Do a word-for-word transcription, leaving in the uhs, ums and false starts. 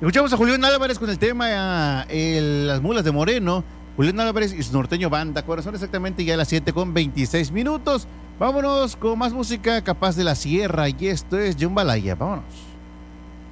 Escuchamos a Julián Álvarez con el tema eh, Las Mulas de Moreno. Julián Álvarez y su norteño banda. Corazón, exactamente ya a las siete con veintiséis minutos. Vámonos con más música capaz de la sierra. Y esto es Jambalaya. Vámonos.